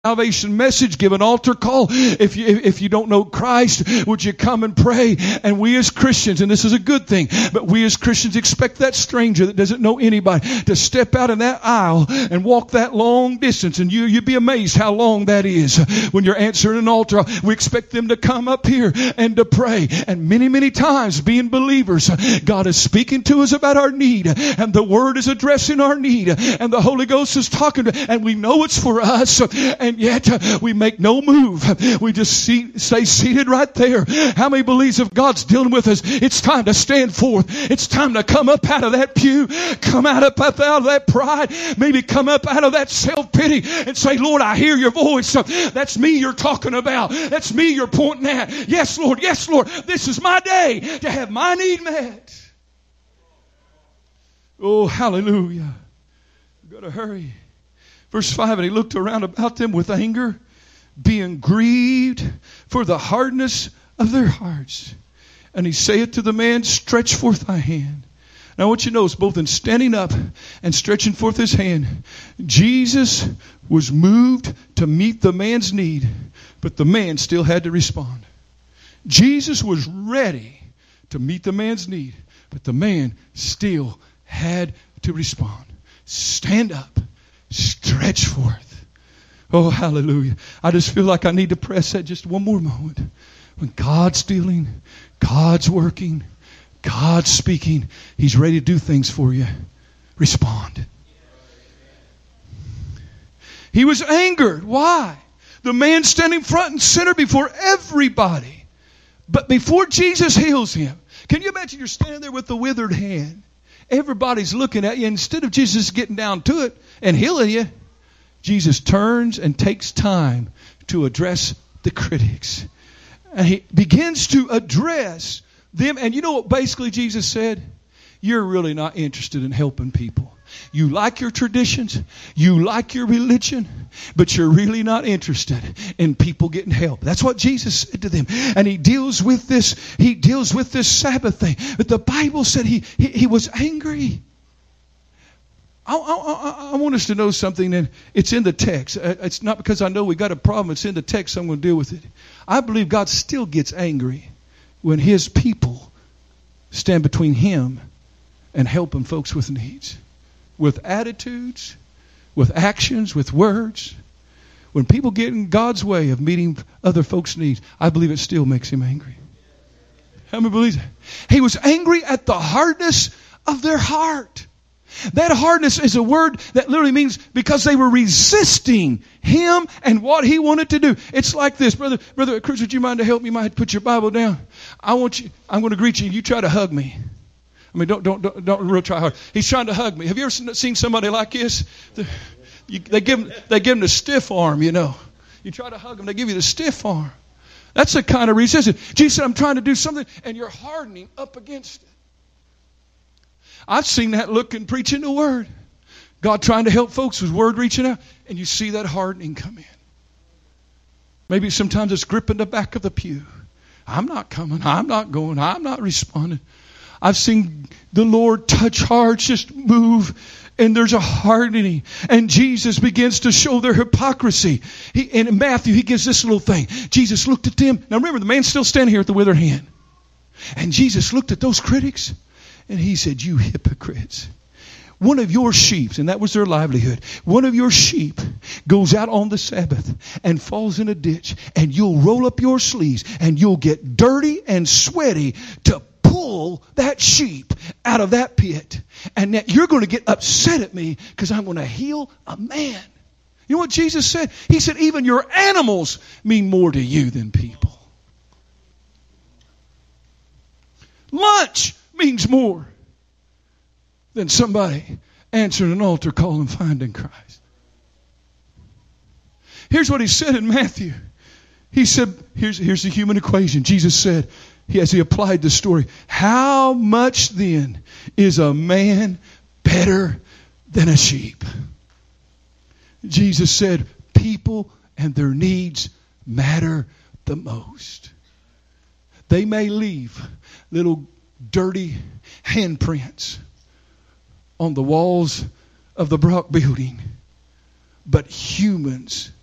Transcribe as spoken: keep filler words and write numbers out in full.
salvation message, give an altar call. If you, if you don't know Christ, would you come and pray? And we as Christians, and this is a good thing, but we as Christians expect that stranger that doesn't know anybody to step out in that aisle and walk that long distance. And you, you'd be amazed how long that is when you're answering an altar. We expect them to come up here and to pray. And many, many times, being believers, God is speaking to us about our need, and the Word is addressing our need, and the Holy Ghost is talking to, and we know it's for us. And And yet uh, we make no move. We just see, stay seated right there. How many believes if God's dealing with us, it's time to stand forth. It's time to come up out of that pew. Come out, up, up out of that pride. Maybe come up out of that self-pity and say, Lord, I hear your voice. That's me you're talking about. That's me you're pointing at. Yes, Lord. Yes, Lord. This is my day to have my need met. Oh, hallelujah. We've got to hurry. Verse five, and he looked around about them with anger, being grieved for the hardness of their hearts. And he saith to the man, stretch forth thy hand. Now I want you to notice, both in standing up and stretching forth his hand, Jesus was moved to meet the man's need, but the man still had to respond. Jesus was ready to meet the man's need, but the man still had to respond. Stand up. Stretch forth. Oh, hallelujah. I just feel like I need to press that just one more moment. When God's dealing, God's working, God's speaking, He's ready to do things for you. Respond. He was angered. Why? The man standing front and center before everybody. But before Jesus heals him, can you imagine you're standing there with the withered hand? Everybody's looking at you. Instead of Jesus getting down to it and healing you, Jesus turns and takes time to address the critics. And He begins to address them. And you know what basically Jesus said? You're really not interested in helping people. You like your traditions, you like your religion, but you're really not interested in people getting help. That's what Jesus said to them. And He deals with this, He deals with this Sabbath thing. But the Bible said he, he, he was angry. I, I, I want us to know something, and it's in the text. It's not because I know we got a problem. It's in the text, so I'm going to deal with it. I believe God still gets angry when His people stand between Him and helping folks with needs. With attitudes, with actions, with words. When people get in God's way of meeting other folks' needs, I believe it still makes Him angry. How many believe that? He was angry at the hardness of their heart. That hardness is a word that literally means because they were resisting Him and what He wanted to do. It's like this. Brother, Brother Cruz, would you mind to help me? You might put your Bible down. I want you, I'm going to greet you. You try to hug me. I mean, don't, don't, don't, don't real try hard. He's trying to hug me. Have you ever seen somebody like this? The, you, they give him, they give him the stiff arm, you know. You try to hug them, they give you the stiff arm. That's the kind of resistance. Jesus said, I'm trying to do something, and you're hardening up against it. I've seen that look in preaching the Word. God trying to help folks with Word reaching out, and you see that hardening come in. Maybe sometimes it's gripping the back of the pew. I'm not coming. I'm not going. I'm not responding. I've seen the Lord touch hearts, just move, and there's a hardening. And Jesus begins to show their hypocrisy. He, in Matthew, He gives this little thing. Jesus looked at them. Now remember, the man's still standing here with the withered hand. And Jesus looked at those critics, and He said, you hypocrites. One of your sheep, and that was their livelihood, one of your sheep goes out on the Sabbath and falls in a ditch, and you'll roll up your sleeves, and you'll get dirty and sweaty to pull that sheep out of that pit. And that you're going to get upset at me because I'm going to heal a man. You know what Jesus said? He said, even your animals mean more to you than people. Lunch means more than somebody answering an altar call and finding Christ. Here's what He said in Matthew. He said, here's, here's the human equation. Jesus said, as He applied the story, how much then is a man better than a sheep? Jesus said, people and their needs matter the most. They may leave little dirty handprints on the walls of the Brock building, but humans